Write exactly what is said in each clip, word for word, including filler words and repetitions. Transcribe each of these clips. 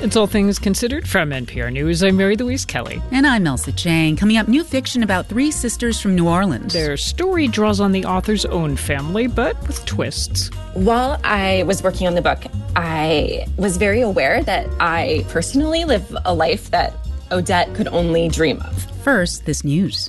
It's All Things Considered from N P R News. I'm Mary Louise Kelly. And I'm Elsa Chang. Coming up, new fiction about three sisters from New Orleans. Their story draws on the author's own family, but with twists. While I was working on the book, I was very aware that I personally live a life that Odette could only dream of. First, this news.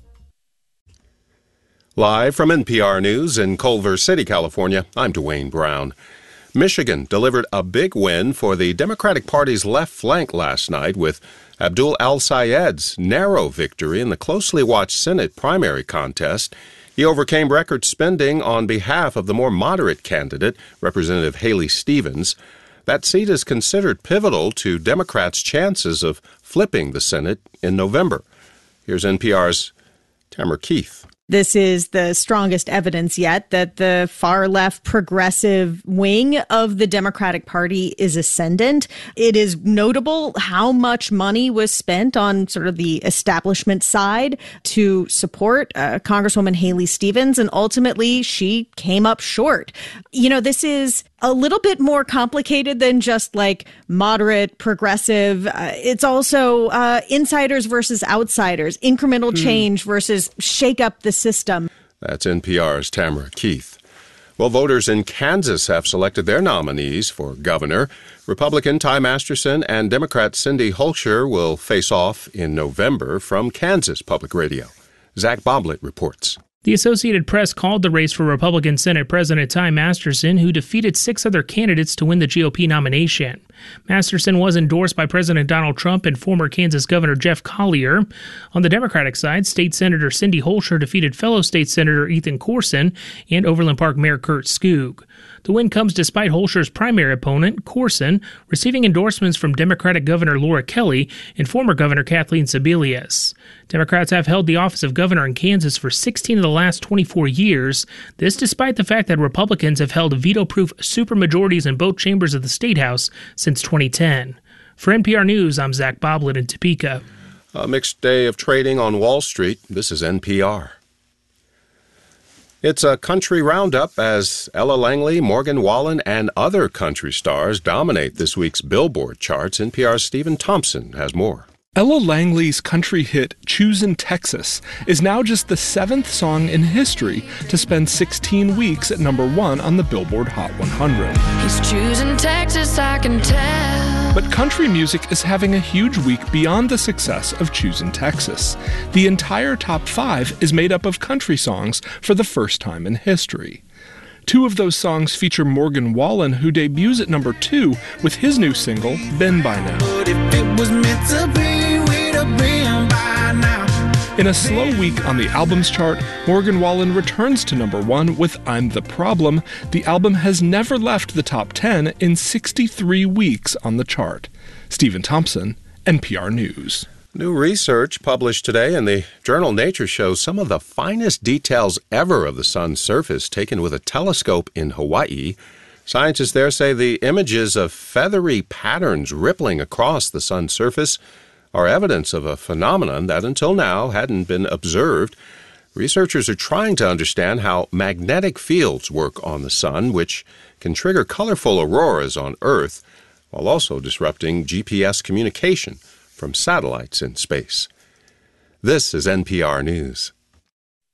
Live from N P R News in Culver City, California, I'm Dwayne Brown. Michigan delivered a big win for the Democratic Party's left flank last night with Abdul Al-Sayed's narrow victory in the closely watched Senate primary contest. He overcame record spending on behalf of the more moderate candidate, Representative Haley Stevens. That seat is considered pivotal to Democrats' chances of flipping the Senate in November. Here's N P R's Tamara Keith. This is the strongest evidence yet that the far-left progressive wing of the Democratic Party is ascendant. It is notable how much money was spent on sort of the establishment side to support uh, Congresswoman Haley Stevens, and ultimately she came up short. You know, this is a little bit more complicated than just like moderate, progressive. Uh, it's also uh, insiders versus outsiders, incremental mm. change versus shake up the system. That's N P R's Tamara Keith. Well, voters in Kansas have selected their nominees for governor. Republican Ty Masterson and Democrat Cindy Holscher will face off in November. From Kansas Public Radio, Zach Boblet reports. The Associated Press called the race for Republican Senate President Ty Masterson, who defeated six other candidates to win the G O P nomination. Masterson was endorsed by President Donald Trump and former Kansas Governor Jeff Collier. On the Democratic side, State Senator Cindy Holscher defeated fellow State Senator Ethan Corson and Overland Park Mayor Kurt Skoog. The win comes despite Holscher's primary opponent, Corson, receiving endorsements from Democratic Governor Laura Kelly and former Governor Kathleen Sebelius. Democrats have held the office of governor in Kansas for sixteen of the last twenty-four years, this despite the fact that Republicans have held veto-proof supermajorities in both chambers of the State House since twenty ten. For N P R News, I'm Zach Boblet in Topeka. A mixed day of trading on Wall Street. This is N P R. It's a country roundup as Ella Langley, Morgan Wallen, and other country stars dominate this week's Billboard charts. N P R's Stephen Thompson has more. Ella Langley's country hit Choosin' Texas is now just the seventh song in history to spend sixteen weeks at number one on the Billboard Hot one hundred. He's choosing Texas, I can tell. But country music is having a huge week beyond the success of Choosin' Texas. The entire top five is made up of country songs for the first time in history. Two of those songs feature Morgan Wallen, who debuts at number two with his new single, Been By Now. But if it was meant to be, we'd have been by now. In a slow week on the albums chart, Morgan Wallen returns to number one with I'm the Problem. The album has never left the top ten in sixty-three weeks on the chart. Stephen Thompson, N P R News. New research published today in the journal Nature shows some of the finest details ever of the sun's surface taken with a telescope in Hawaii. Scientists there say the images of feathery patterns rippling across the sun's surface are evidence of a phenomenon that until now hadn't been observed. Researchers are trying to understand how magnetic fields work on the sun, which can trigger colorful auroras on Earth, while also disrupting G P S communication from satellites in space. This is N P R News.